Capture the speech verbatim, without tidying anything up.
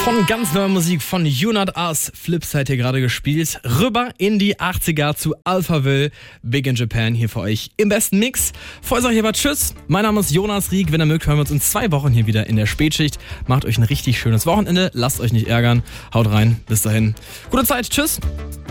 Von ganz neuer Musik von You Not Us, Flipside hier gerade gespielt, rüber in die achtziger zu Alphaville, Big in Japan hier für euch im besten Mix. Vorher sag ich aber Tschüss, mein Name ist Jonas Rieck, wenn ihr mögt, hören wir uns in zwei Wochen hier wieder in der Spätschicht. Macht euch ein richtig schönes Wochenende, lasst euch nicht ärgern, haut rein, bis dahin. Gute Zeit, tschüss.